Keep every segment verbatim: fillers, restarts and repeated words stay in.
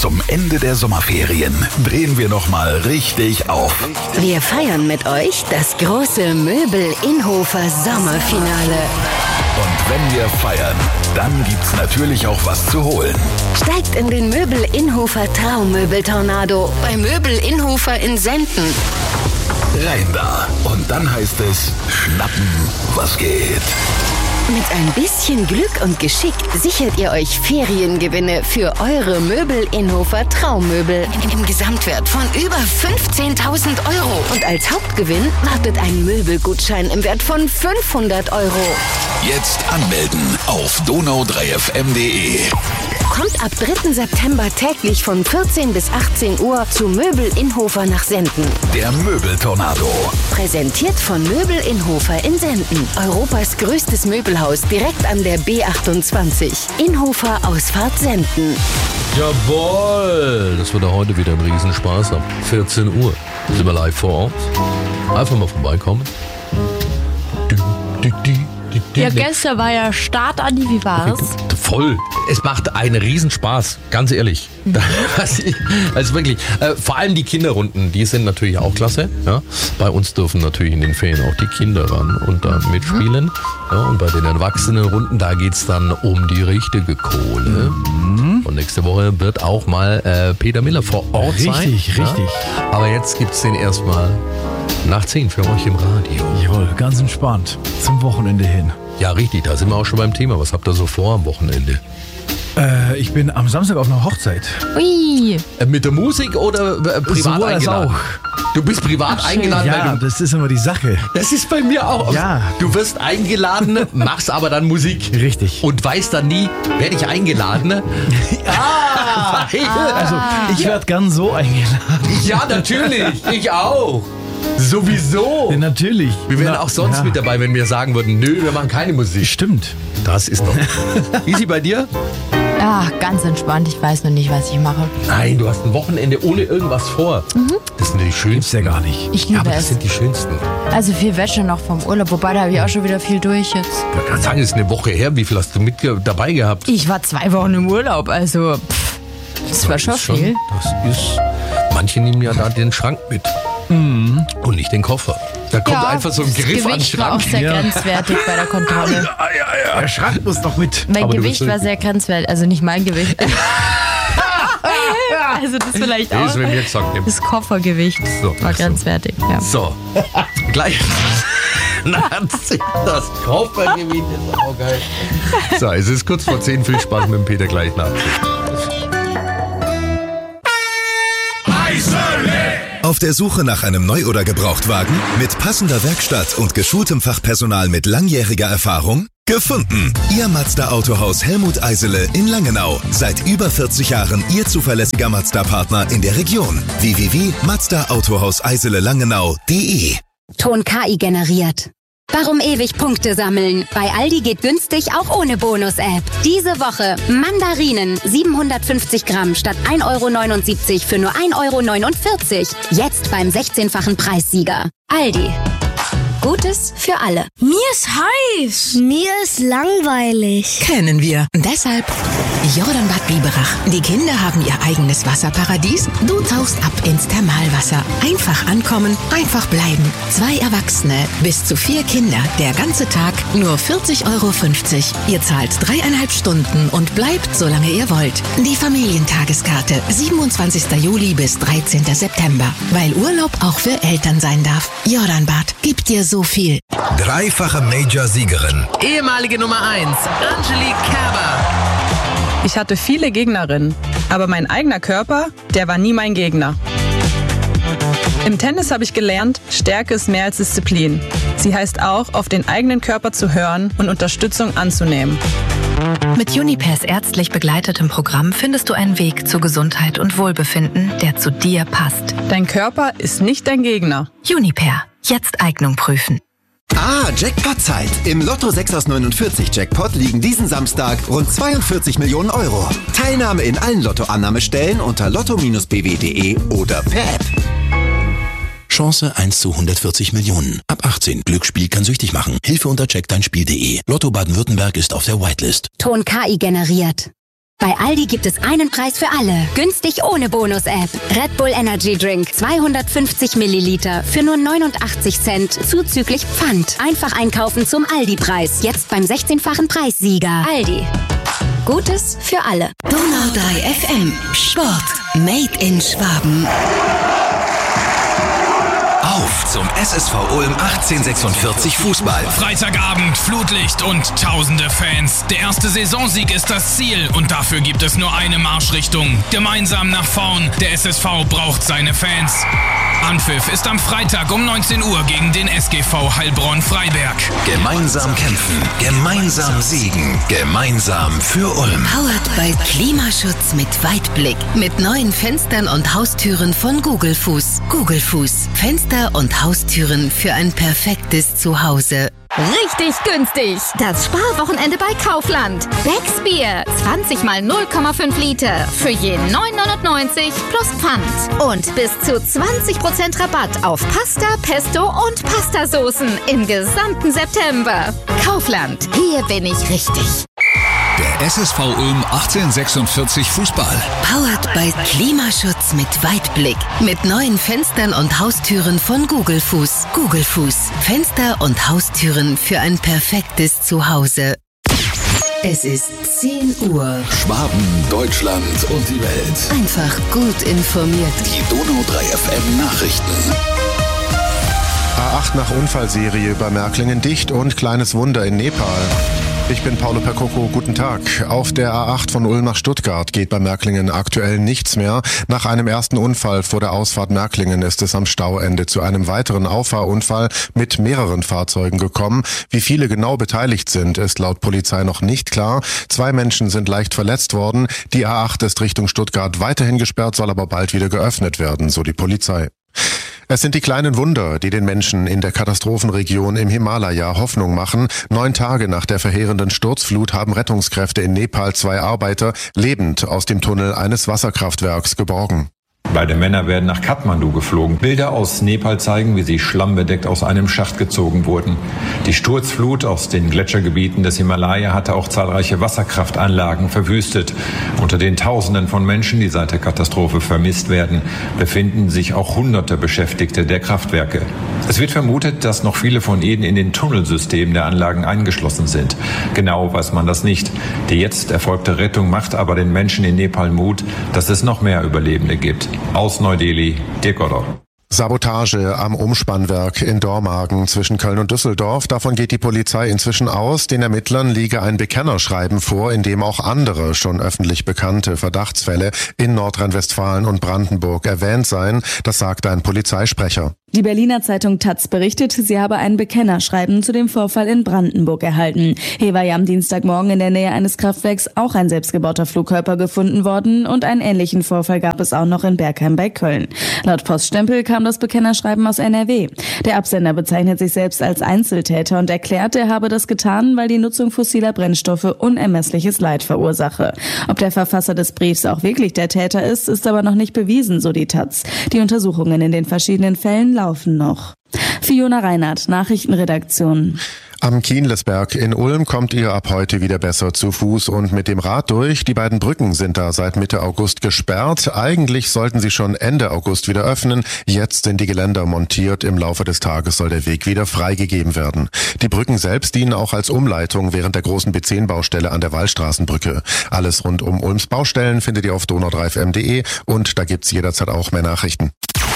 Zum Ende der Sommerferien drehen wir nochmal richtig auf. Wir feiern mit euch das große Möbel-Inhofer Sommerfinale. Und wenn wir feiern, dann gibt's natürlich auch was zu holen. Steigt in den Möbel-Inhofer Traummöbel-Tornado bei Möbel-Inhofer in Senden. Rein da. Und dann heißt es, schnappen, was geht. Mit ein bisschen Glück und Geschick sichert ihr euch Feriengewinne für eure Möbel-Inhofer Traummöbel im Gesamtwert von über fünfzehntausend Euro. Und als Hauptgewinn wartet ein Möbelgutschein im Wert von fünfhundert Euro. Jetzt anmelden auf donau drei f m punkt d e. Kommt ab dritten September täglich von vierzehn bis achtzehn Uhr zu Möbel-Inhofer nach Senden. Der Möbeltornado. Präsentiert von Möbel-Inhofer in Senden. Europas größtes Möbelhaus direkt an der B achtundzwanzig. Inhofer Ausfahrt Senden. Jawohl! Das wird auch heute wieder ein Riesenspaß. Ab vierzehn Uhr sind wir live vor Ort. Einfach mal vorbeikommen. Ja, gestern war ja Start, Andi, wie war's? Voll. Es macht einen Riesenspaß, ganz ehrlich. Also wirklich, äh, vor allem die Kinderrunden, die sind natürlich auch klasse. Ja? Bei uns dürfen natürlich in den Ferien auch die Kinder ran und da mitspielen. Ja, und bei den Erwachsenenrunden, da geht's dann um die richtige Kohle. Mhm. Und nächste Woche wird auch mal äh, Peter Miller vor Ort richtig, sein. Richtig, richtig. Ja? Aber jetzt gibt's den erstmal nach zehn für euch im Radio. Jawohl, ganz entspannt. Zum Wochenende hin. Ja, richtig, da sind wir auch schon beim Thema. Was habt ihr so vor am Wochenende? Äh, ich bin am Samstag auf einer Hochzeit. Ui. Äh, mit der Musik oder äh, privat so eingeladen? Auch. Du bist privat Ach, eingeladen? Ja, du, das ist immer die Sache. das ist bei mir auch. Ja. Du wirst eingeladen, machst aber dann Musik. Richtig. Und weißt dann nie, werde ich eingeladen? ah, Also, ich werde gern so eingeladen. ja, natürlich. Ich auch. Sowieso. Ja, natürlich. Wir wären Na, auch sonst ja. mit dabei, wenn wir sagen würden, nö, wir machen keine Musik. Stimmt. Das ist doch. Wie ist sie bei dir? Ja, ganz entspannt. Ich weiß noch nicht, was ich mache. Nein, du hast ein Wochenende ohne irgendwas vor. Mhm. Das sind die Gibt's schönsten. ja gar nicht. Ich Ja, liebe aber das es. sind die schönsten. Also viel Wäsche noch vom Urlaub, wobei da habe ich auch schon wieder viel durch jetzt. Ich kann sagen, es ist eine Woche her. Wie viel hast du mit dabei gehabt? Ich war zwei Wochen im Urlaub, also pff, das war schon ist viel. Das ist. Manche nehmen ja da den Schrank mit. Mhm. Und nicht den Koffer. Da kommt Ja, einfach so ein das Griff an den Gewicht war auch Schrank. sehr Ja. grenzwertig bei der Kontrolle. Der Schrank muss noch mit. Mein Aber du Gewicht bist war sehr grenzwertig, also nicht mein Gewicht. Also das vielleicht Das auch. ist mir mir gesagt. Das Koffergewicht So, war ach so. grenzwertig. Ja. So, gleich. Nazi, das Koffergewicht ist auch geil. So, es ist kurz vor zehn. Viel Spaß mit dem Peter gleich nach. Auf der Suche nach einem Neu- oder Gebrauchtwagen mit passender Werkstatt und geschultem Fachpersonal mit langjähriger Erfahrung? Gefunden! Ihr Mazda Autohaus Helmut Eisele in Langenau. Seit über vierzig Jahren Ihr zuverlässiger Mazda-Partner in der Region. w w w punkt mazda autohaus eisele langenau punkt d e. Ton K I generiert. Warum ewig Punkte sammeln? Bei Aldi geht günstig auch ohne Bonus-App. Diese Woche Mandarinen siebenhundertfünfzig Gramm statt ein Euro neunundsiebzig für nur ein Euro neunundvierzig. Jetzt beim sechzehnfachen Preissieger. Aldi. Gutes für alle. Mir ist heiß. Mir ist langweilig. Kennen wir. Deshalb Jordanbad Biberach. Die Kinder haben ihr eigenes Wasserparadies. Du tauchst ab ins Thermalwasser. Einfach ankommen, einfach bleiben. Zwei Erwachsene, bis zu vier Kinder. Der ganze Tag nur vierzig Euro fünfzig. Ihr zahlt dreieinhalb Stunden und bleibt, solange ihr wollt. Die Familientageskarte. siebenundzwanzigster Juli bis dreizehnter September. Weil Urlaub auch für Eltern sein darf. Jordanbad gibt dir so viel. Dreifache Major-Siegerin. Ehemalige Nummer eins, Angelique Kerber. Ich hatte viele Gegnerinnen, aber mein eigener Körper, der war nie mein Gegner. Im Tennis habe ich gelernt, Stärke ist mehr als Disziplin. Sie heißt auch, auf den eigenen Körper zu hören und Unterstützung anzunehmen. Mit Junipers ärztlich begleitetem Programm findest du einen Weg zu Gesundheit und Wohlbefinden, der zu dir passt. Dein Körper ist nicht dein Gegner. Juniper. Jetzt Eignung prüfen. Ah, Jackpot-Zeit. Im Lotto sechs aus neunundvierzig Jackpot liegen diesen Samstag rund zweiundvierzig Millionen Euro. Teilnahme in allen Lottoannahmestellen unter lotto Bindestrich b w punkt d e oder per App. Chance eins zu hundertvierzig Millionen. Ab achtzehn. Glücksspiel kann süchtig machen. Hilfe unter check dein Spiel punkt d e. Lotto Baden-Württemberg ist auf der Whitelist. Ton K I generiert. Bei Aldi gibt es einen Preis für alle. Günstig ohne Bonus-App. Red Bull Energy Drink zweihundertfünfzig Milliliter für nur neunundachtzig Cent zuzüglich Pfand. Einfach einkaufen zum Aldi-Preis. Jetzt beim sechzehnfachen Preissieger. Aldi. Gutes für alle. Donau drei F M. Sport. Made in Schwaben. Auf zum S S V Ulm achtzehnhundertsechsundvierzig Fußball. Freitagabend, Flutlicht und tausende Fans. Der erste Saisonsieg ist das Ziel und dafür gibt es nur eine Marschrichtung. Gemeinsam nach vorn. Der S S V braucht seine Fans. Anpfiff ist am Freitag um neunzehn Uhr gegen den S G V Heilbronn-Freiberg. Gemeinsam kämpfen, gemeinsam siegen, gemeinsam für Ulm. Powered by Klimaschutz mit Weitblick. Mit neuen Fenstern und Haustüren von Gugelfuß. Gugelfuß. Fenster und Haustüren für ein perfektes Zuhause. Richtig günstig. Das Sparwochenende bei Kaufland. Becks Bier. zwanzig mal null Komma fünf Liter. Für je neun neunundneunzig plus Pfand. Und bis zu zwanzig Prozent Rabatt auf Pasta, Pesto und Pastasoßen im gesamten September. Kaufland. Hier bin ich richtig. Der S S V Ulm achtzehnhundertsechsundvierzig Fußball. Powered by Klimaschutz mit Weitblick. Mit neuen Fenstern und Haustüren von Gugelfuß. Gugelfuß. Fenster und Haustüren für ein perfektes Zuhause. Es ist zehn Uhr. Schwaben, Deutschland und die Welt. Einfach gut informiert. Die Donau drei F M Nachrichten. A acht nach Unfallserie über Märklingen dicht und kleines Wunder in Nepal. Ich bin Paulo Percoco, guten Tag. Auf der A acht von Ulm nach Stuttgart geht bei Märklingen aktuell nichts mehr. Nach einem ersten Unfall vor der Ausfahrt Märklingen ist es am Stauende zu einem weiteren Auffahrunfall mit mehreren Fahrzeugen gekommen. Wie viele genau beteiligt sind, ist laut Polizei noch nicht klar. Zwei Menschen sind leicht verletzt worden. Die A acht ist Richtung Stuttgart weiterhin gesperrt, soll aber bald wieder geöffnet werden, so die Polizei. Es sind die kleinen Wunder, die den Menschen in der Katastrophenregion im Himalaya Hoffnung machen. Neun Tage nach der verheerenden Sturzflut haben Rettungskräfte in Nepal zwei Arbeiter lebend aus dem Tunnel eines Wasserkraftwerks geborgen. Beide Männer werden nach Kathmandu geflogen. Bilder aus Nepal zeigen, wie sie schlammbedeckt aus einem Schacht gezogen wurden. Die Sturzflut aus den Gletschergebieten des Himalaya hatte auch zahlreiche Wasserkraftanlagen verwüstet. Unter den Tausenden von Menschen, die seit der Katastrophe vermisst werden, befinden sich auch hunderte Beschäftigte der Kraftwerke. Es wird vermutet, dass noch viele von ihnen in den Tunnelsystemen der Anlagen eingeschlossen sind. Genau weiß man das nicht. Die jetzt erfolgte Rettung macht aber den Menschen in Nepal Mut, dass es noch mehr Überlebende gibt. Aus Neu-Delhi, Dirk Goddard. Sabotage am Umspannwerk in Dormagen zwischen Köln und Düsseldorf. Davon geht die Polizei inzwischen aus. Den Ermittlern liege ein Bekennerschreiben vor, in dem auch andere schon öffentlich bekannte Verdachtsfälle in Nordrhein-Westfalen und Brandenburg erwähnt seien. Das sagte ein Polizeisprecher. Die Berliner Zeitung Taz berichtet, sie habe ein Bekennerschreiben zu dem Vorfall in Brandenburg erhalten. Hier war ja am Dienstagmorgen in der Nähe eines Kraftwerks auch ein selbstgebauter Flugkörper gefunden worden und einen ähnlichen Vorfall gab es auch noch in Bergheim bei Köln. Laut Poststempel kam das Bekennerschreiben aus N R W. Der Absender bezeichnet sich selbst als Einzeltäter und erklärt, er habe das getan, weil die Nutzung fossiler Brennstoffe unermessliches Leid verursache. Ob der Verfasser des Briefs auch wirklich der Täter ist, ist aber noch nicht bewiesen, so die Taz. Die Untersuchungen in den verschiedenen Fällen laufen noch. Fiona Reinhardt, Nachrichtenredaktion. Am Kienlesberg in Ulm kommt ihr ab heute wieder besser zu Fuß und mit dem Rad durch. Die beiden Brücken sind da seit Mitte August gesperrt. Eigentlich sollten sie schon Ende August wieder öffnen. Jetzt sind die Geländer montiert. Im Laufe des Tages soll der Weg wieder freigegeben werden. Die Brücken selbst dienen auch als Umleitung während der großen B zehn Baustelle an der Wallstraßenbrücke. Alles rund um Ulms Baustellen findet ihr auf donau drei f m punkt de und da gibt's jederzeit auch mehr Nachrichten.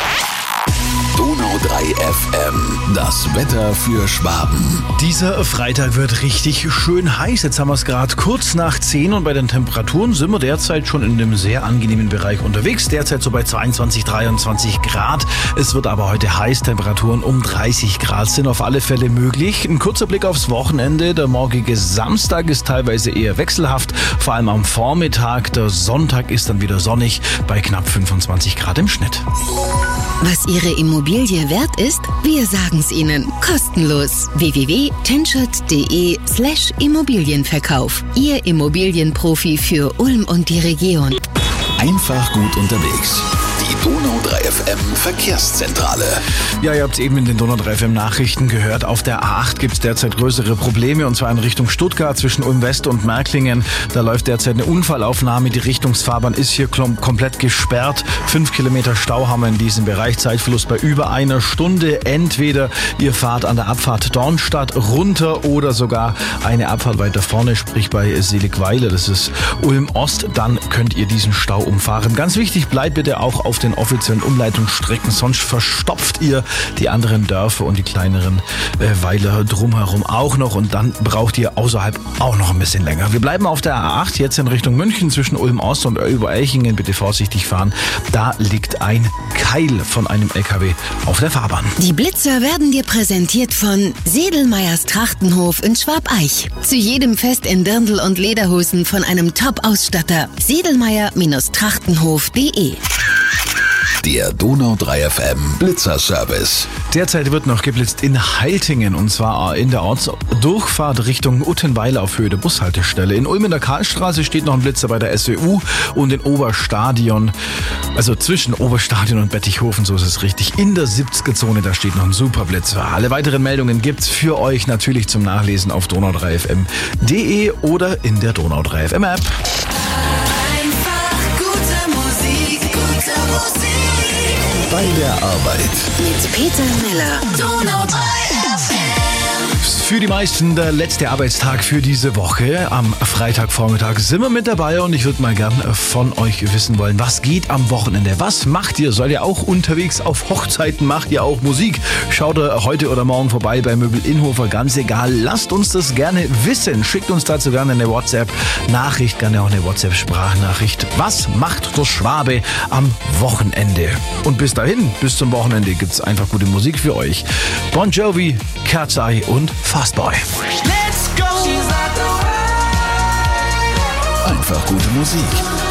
Donau drei F M, das Wetter für Schwaben. Dieser Freitag wird richtig schön heiß. Jetzt haben wir es gerade kurz nach zehn und bei den Temperaturen sind wir derzeit schon in einem sehr angenehmen Bereich unterwegs. Derzeit so bei zweiundzwanzig, dreiundzwanzig Grad. Es wird aber heute heiß. Temperaturen um dreißig Grad sind auf alle Fälle möglich. Ein kurzer Blick aufs Wochenende. Der morgige Samstag ist teilweise eher wechselhaft. Vor allem am Vormittag. Der Sonntag ist dann wieder sonnig bei knapp fünfundzwanzig Grad im Schnitt. Was Ihre Immobilie wert ist, wir sagen's Ihnen. Kostenlos. w w w punkt tenschert punkt de slash Immobilienverkauf. Ihr Immobilienprofi für Ulm und die Region. Einfach gut unterwegs. Die Donau drei F M Verkehrszentrale. Ja, ihr habt es eben in den Donau drei F M Nachrichten gehört. Auf der A acht gibt es derzeit größere Probleme, und zwar in Richtung Stuttgart zwischen Ulm West und Märklingen. Da läuft derzeit eine Unfallaufnahme. Die Richtungsfahrbahn ist hier komplett gesperrt. Fünf Kilometer Stau haben wir in diesem Bereich. Zeitverlust bei über einer Stunde. Entweder ihr fahrt an der Abfahrt Dornstadt runter oder sogar eine Abfahrt weiter vorne, sprich bei Seligweiler. Das ist Ulm Ost. Dann könnt ihr diesen Stau umfahren. Ganz wichtig, bleibt bitte auch auf den offiziellen Umleitungsstrecken, sonst verstopft ihr die anderen Dörfer und die kleineren äh, Weiler drumherum auch noch, und dann braucht ihr außerhalb auch noch ein bisschen länger. Wir bleiben auf der A acht jetzt in Richtung München zwischen Ulm Ost und Oeberelchingen. Bitte vorsichtig fahren. Da liegt ein Keil von einem L K W auf der Fahrbahn. Die Blitzer werden dir präsentiert von Sedelmeyers Trachtenhof in Schwabeich. Zu jedem Fest in Dirndl und Lederhosen von einem Top-Ausstatter. Sedelmeyer Trachtenhof punkt de. Der Donau drei F M Blitzerservice. Derzeit wird noch geblitzt in Heiltingen, und zwar in der Ortsdurchfahrt Richtung Uttenweiler auf Höhe der Bushaltestelle. In Ulm in der Karlstraße steht noch ein Blitzer bei der S W U, und in Oberstadion, also zwischen Oberstadion und Bettichhofen, so ist es richtig, in der siebziger-Zone, da steht noch ein Superblitzer. Alle weiteren Meldungen gibt's für euch natürlich zum Nachlesen auf donau drei F M punkt de oder in der Donau drei F M App. Bei der Arbeit. Mit Peter Miller. Donau drei F M. Für die meisten der letzte Arbeitstag für diese Woche. Am Freitagvormittag sind wir mit dabei, und ich würde mal gern von euch wissen wollen, was geht am Wochenende? Was macht ihr? Seid ihr auch unterwegs auf Hochzeiten? Macht ihr auch Musik? Schaut ihr heute oder morgen vorbei bei Möbel Inhofer? Ganz egal. Lasst uns das gerne wissen. Schickt uns dazu gerne eine WhatsApp-Nachricht, gerne auch eine WhatsApp-Sprachnachricht. Was macht der Schwabe am Wochenende? Und bis dahin, bis zum Wochenende, gibt's einfach gute Musik für euch. Bon Jovi, Cat's Eye und Fastboy. Einfach gute Musik.